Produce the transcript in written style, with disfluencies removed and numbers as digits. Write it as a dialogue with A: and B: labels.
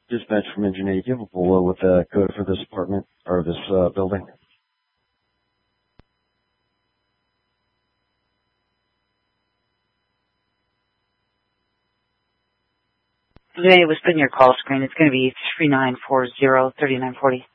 A: Dispatch from Engineer. Do you have a polo with the code for this apartment or this building?
B: Today was put in your call screen. It's going to be 3940-3940.